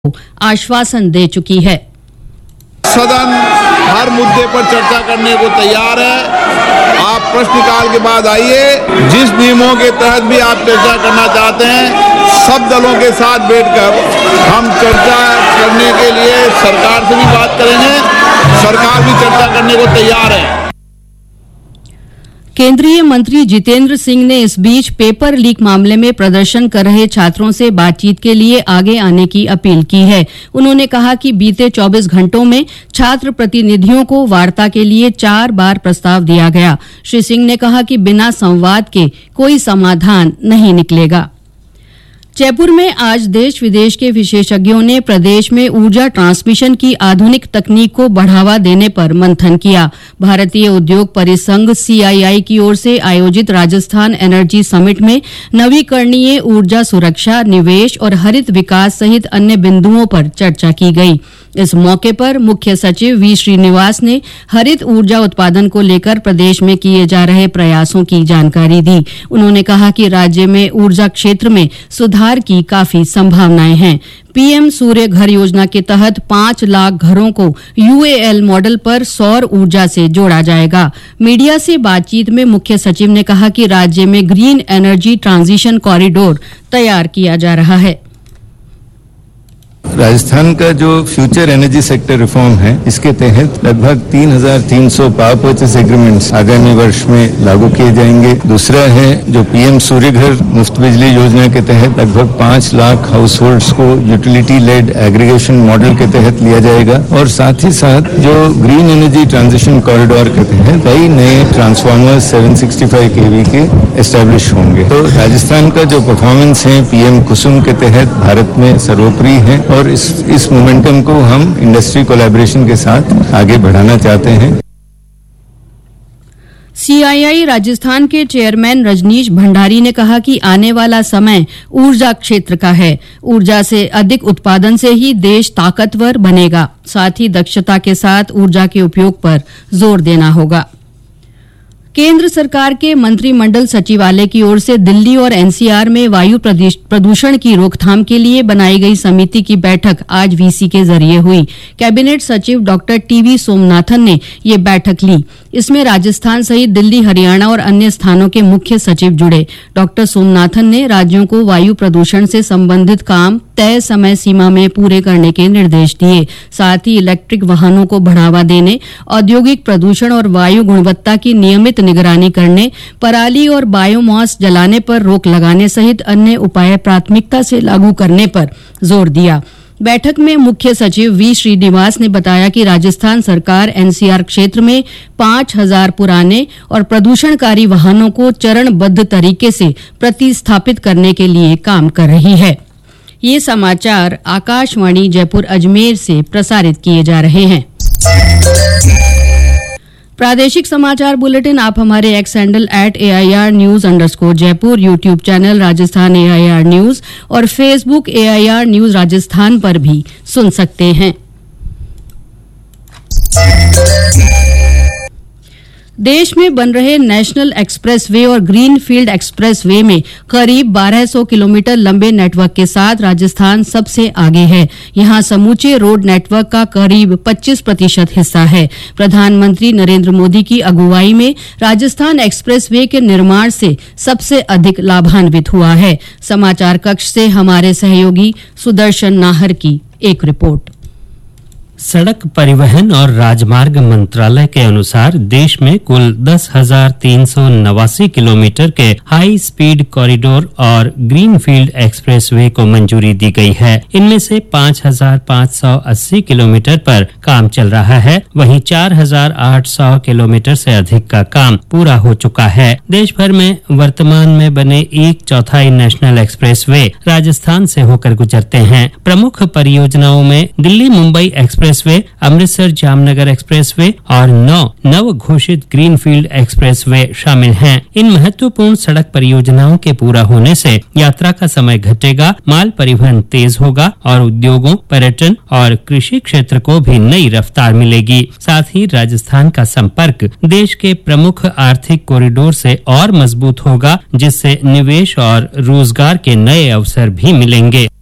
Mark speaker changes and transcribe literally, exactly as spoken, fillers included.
Speaker 1: आश्वासन दे चुकी है।
Speaker 2: सदन हर मुद्दे पर चर्चा करने को तैयार है। आप प्रश्नकाल के बाद आइए, जिस नियमों के तहत भी आप चर्चा करना चाहते हैं, सब दलों के साथ बैठकर हम चर्चा करने के लिए सरकार से भी बात करेंगे। सरकार भी चर्चा करने को तैयार है।
Speaker 1: केंद्रीय मंत्री जितेंद्र सिंह ने इस बीच पेपर लीक मामले में प्रदर्शन कर रहे छात्रों से बातचीत के लिए आगे आने की अपील की है। उन्होंने कहा कि बीते चौबीस घंटों में छात्र प्रतिनिधियों को वार्ता के लिए चार बार प्रस्ताव दिया गया। श्री सिंह ने कहा कि बिना संवाद के कोई समाधान नहीं निकलेगा। जयपुर में आज देश विदेश के विशेषज्ञों ने प्रदेश में ऊर्जा ट्रांसमिशन की आधुनिक तकनीक को बढ़ावा देने पर मंथन किया। भारतीय उद्योग परिसंघ सीआईआई की ओर से आयोजित राजस्थान एनर्जी समिट में नवीकरणीय ऊर्जा सुरक्षा, निवेश और हरित विकास सहित अन्य बिंदुओं पर चर्चा की गई। इस मौके पर मुख्य सचिव वी श्रीनिवास ने हरित ऊर्जा उत्पादन को लेकर प्रदेश में किए जा रहे प्रयासों की जानकारी दी। उन्होंने कहा कि राज्य में ऊर्जा क्षेत्र में सुधार की काफी संभावनाएं हैं। पीएम सूर्य घर योजना के तहत पांच लाख घरों को यूएएल मॉडल पर सौर ऊर्जा से जोड़ा जाएगा। मीडिया से बातचीत में मुख्य सचिव ने कहा कि राज्य में ग्रीन एनर्जी ट्रांजिशन कॉरिडोर तैयार किया जा रहा है।
Speaker 3: राजस्थान का जो फ्यूचर एनर्जी सेक्टर रिफॉर्म है, इसके तहत लगभग तीन हज़ार तीन सौ पावर परचेस एग्रीमेंट्स आगामी वर्ष में लागू किए जाएंगे। दूसरा है जो पीएम सूर्य घर मुफ्त बिजली योजना के तहत लगभग पांच लाख हाउस होल्ड्स को यूटिलिटी लेड एग्रीगेशन मॉडल के तहत लिया जाएगा। और साथ ही साथ जो ग्रीन एनर्जी ट्रांजिशन कॉरिडोर के तहत कई नए ट्रांसफार्मर सात सौ पैंसठ केवी के एस्टेब्लिश होंगे। तो राजस्थान का जो परफॉर्मेंस है पीएम कुसुम के तहत भारत में सर्वोपरि है और इस इस मोमेंटम को हम इंडस्ट्री कोलैबोरेशन के साथ आगे बढ़ाना चाहते हैं।
Speaker 1: सीआईआई राजस्थान के चेयरमैन रजनीश भंडारी ने कहा कि आने वाला समय ऊर्जा क्षेत्र का है। ऊर्जा से अधिक उत्पादन से ही देश ताकतवर बनेगा। साथ ही दक्षता के साथ ऊर्जा के उपयोग पर जोर देना होगा। केंद्र सरकार के मंत्रिमंडल सचिवालय की ओर से दिल्ली और एनसीआर में वायु प्रदूषण की रोकथाम के लिए बनाई गई समिति की बैठक आज वीसी के जरिए हुई। कैबिनेट सचिव डॉक्टर टीवी सोमनाथन ने ये बैठक ली। इसमें राजस्थान सहित दिल्ली, हरियाणा और अन्य स्थानों के मुख्य सचिव जुड़े। डॉक्टर सोमनाथन ने राज्यों को वायु प्रदूषण से संबंधित काम तय समय सीमा में पूरे करने के निर्देश दिए। साथ ही इलेक्ट्रिक वाहनों को बढ़ावा देने, औद्योगिक प्रदूषण और वायु गुणवत्ता की नियमित निगरानी करने, पराली और बायोमास जलाने पर रोक लगाने सहित अन्य उपाय प्राथमिकता से लागू करने पर जोर दिया। बैठक में मुख्य सचिव वी श्रीनिवास ने बताया कि राजस्थान सरकार एनसीआर क्षेत्र में पांच हज़ार पुराने और प्रदूषणकारी वाहनों को चरणबद्ध तरीके से प्रतिस्थापित करने के लिए काम कर रही है। ये समाचार आकाशवाणी जयपुर अजमेर से प्रसारित किए जा रहे हैं। प्रादेशिक समाचार बुलेटिन आप हमारे x handle at AIR news underscore Jaipur, YouTube channel Rajasthan AIR news और फेसबुक एआईआर न्यूज राजस्थान पर भी सुन सकते हैं। देश में बन रहे नेशनल एक्सप्रेसवे और ग्रीन फील्ड एक्सप्रेसवे में करीब बारह सौ किलोमीटर लंबे नेटवर्क के साथ राजस्थान सबसे आगे है। यहां समूचे रोड नेटवर्क का करीब पच्चीस प्रतिशत हिस्सा है। प्रधानमंत्री नरेंद्र मोदी की अगुवाई में राजस्थान एक्सप्रेसवे के निर्माण से सबसे अधिक लाभान्वित हुआ है। समाचार कक्ष से हमारे सहयोगी सुदर्शन नाहर की एक रिपोर्ट।
Speaker 4: सड़क परिवहन और राजमार्ग मंत्रालय के अनुसार देश में कुल दस हजार तीन सौ नवासी किलोमीटर के हाई स्पीड कॉरिडोर और ग्रीन फील्ड एक्सप्रेसवे को मंजूरी दी गई है। इनमें से पाँच हजार पाँच सौ अस्सी किलोमीटर पर काम चल रहा है, वहीं चार हजार आठ सौ किलोमीटर से अधिक का काम पूरा हो चुका है। देश भर में वर्तमान में बने एक चौथाई नेशनल एक्सप्रेसवे राजस्थान से होकर गुजरते हैं। प्रमुख परियोजनाओं में Delhi Mumbai express expressway, Amritsar Jamnagar expressway और नौ नव घोषित ग्रीनफील्ड एक्सप्रेसवे शामिल हैं। इन महत्वपूर्ण सड़क परियोजनाओं के पूरा होने से यात्रा का समय घटेगा, माल परिवहन तेज होगा और उद्योगों, पर्यटन और कृषि क्षेत्र को भी नई रफ्तार मिलेगी। साथ ही राजस्थान का संपर्क देश के प्रमुख आर्थिक कॉरिडोर से और मजबूत होगा, जिससे निवेश और रोजगार के नए अवसर भी मिलेंगे।